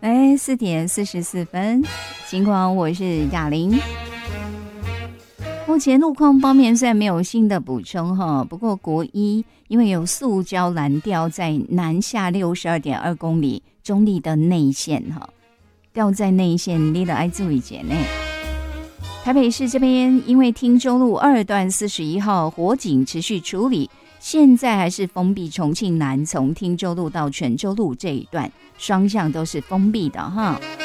4:44，情况我是雅玲。目前路况方面虽然没有新的补充哈，不过国一因为有塑胶拦吊在南下62.2公里中立的内线哈，吊在内线你得要注意一下呢。台北市这边因为汀州路2段41号火警持续处理，现在还是封闭重庆南从汀州路到泉州路这一段双向都是封闭的哈。